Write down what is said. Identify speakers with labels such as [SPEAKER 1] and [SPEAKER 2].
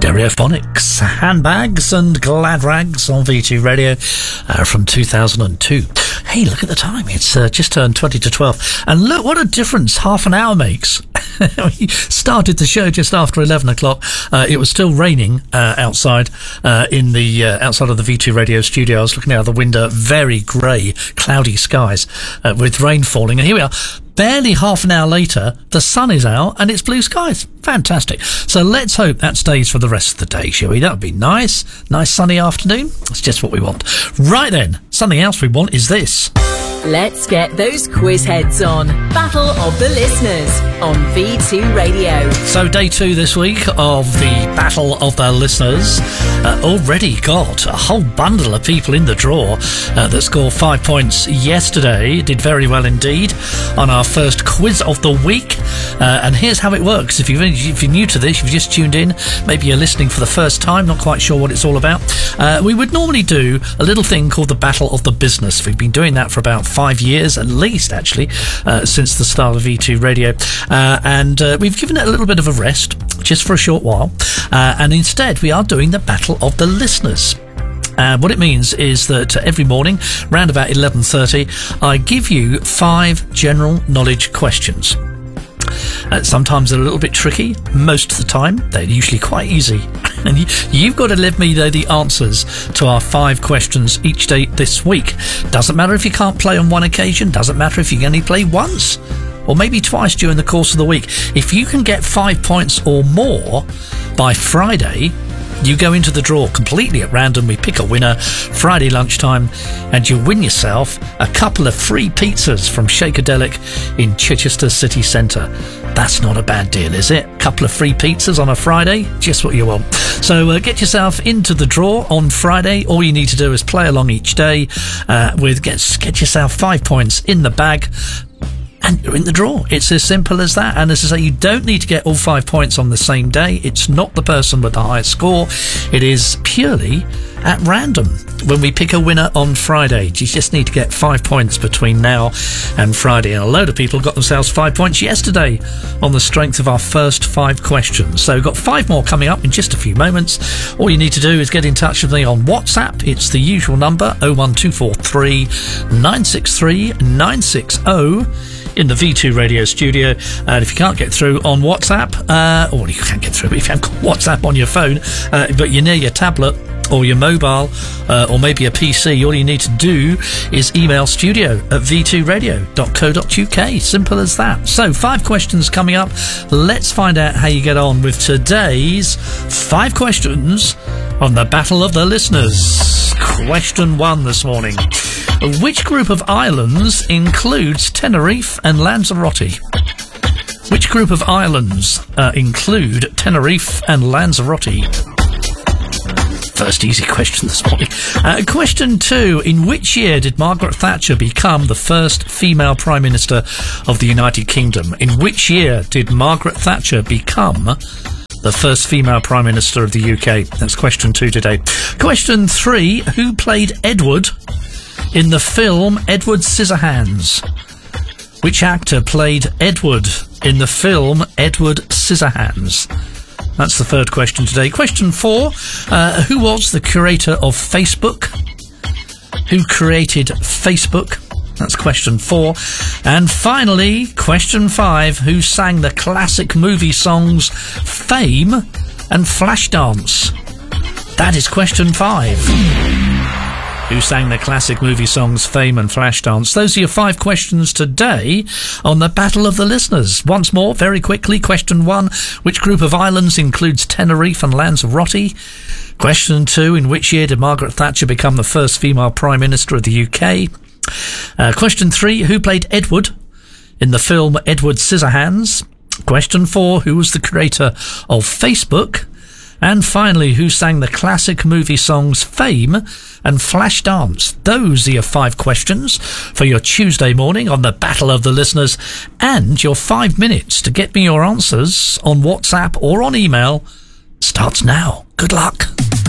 [SPEAKER 1] Stereophonics, Handbags and Glad Rags on V2 Radio from 2002. Hey, look at the time. It's just turned 20 to 12. And look what a difference half an hour makes. We started the show just after 11 o'clock. It was still raining outside in the outside of the V2 Radio studio. I was looking out the window, very grey, cloudy skies with rain falling. And here we are. Barely half an hour later, the sun is out and it's blue skies. Fantastic. So let's hope that stays for the rest of the day, shall we? That would be nice. Nice sunny afternoon. That's just what we want. Right then, something else we want is this.
[SPEAKER 2] Let's get those quiz heads on. Battle of the Listeners on V2 Radio.
[SPEAKER 1] So day 2 this week of the Battle of the Listeners. Already got a whole bundle of people in the draw that scored 5 points yesterday. Did very well indeed on our first quiz of the week. And here's how it works. If you're new to this, you've just tuned in, maybe you're listening for the first time, not quite sure what it's all about. We would normally do a little thing called the Battle of the Business. We've been doing that for about 5 years at least, actually, since the start of V2 Radio. And we've given it a little bit of a rest, just for a short while. And instead, we are doing the Battle of the Listeners. What it means is that every morning, round about 11:30, I give you 5 general knowledge questions. Sometimes they're a little bit tricky. Most of the time, they're usually quite easy. And you've got to let me know the answers to our 5 questions each day this week. Doesn't matter if you can't play on one occasion. Doesn't matter if you can only play once or maybe twice during the course of the week. If you can get 5 points or more by Friday, you go into the draw completely at random. We pick a winner Friday lunchtime and you win yourself a couple of free pizzas from Shakedelic in Chichester City Centre. That's not a bad deal, is it? A couple of free pizzas on a Friday, just what you want. So get yourself into the draw on Friday. All you need to do is play along each day get yourself 5 points in the bag. And you're in the draw. It's as simple as that. And as I say, you don't need to get all 5 points on the same day. It's not the person with the highest score. It is purely at random when we pick a winner on Friday. You just need to get 5 points between now and Friday. And a load of people got themselves 5 points yesterday on the strength of our first 5 questions. So we've got 5 more coming up in just a few moments. All you need to do is get in touch with me on WhatsApp. It's the usual number, 01243 963 960. In the V2 Radio studio. And if you can't get through on WhatsApp, or you can't get through if you haven't got WhatsApp on your phone, but you're near your tablet or your mobile, or maybe a PC, all you need to do is email studio@v2radio.co.uk. Simple as that. So 5 questions coming up. Let's find out how you get on with today's 5 questions on the Battle of the Listeners. Question 1 this morning. Which group of islands includes Tenerife and Lanzarote? Which group of islands include Tenerife and Lanzarote? First easy question this morning. Question 2. In which year did Margaret Thatcher become the first female Prime Minister of the United Kingdom? In which year did Margaret Thatcher become the first female Prime Minister of the UK? That's question 2 today. Question 3. Who played Edward in the film Edward Scissorhands? Which actor played Edward in the film Edward Scissorhands? That's the third question today. Question 4. Who was the curator of Facebook? Who created Facebook? That's question 4. And finally, question 5. Who sang the classic movie songs Fame and Flashdance? That is question 5. Who sang the classic movie songs Fame and Flashdance? Those are your 5 questions today on the Battle of the Listeners. Once more, very quickly, question 1. Which group of islands includes Tenerife and Lanzarote? Question 2. In which year did Margaret Thatcher become the first female Prime Minister of the UK? Question 3. Who played Edward in the film Edward Scissorhands? Question 4. Who was the creator of Facebook? And finally, who sang the classic movie songs Fame and Flashdance? Those are your 5 questions for your Tuesday morning on the Battle of the Listeners, and your 5 minutes to get me your answers on WhatsApp or on email starts now. Good luck.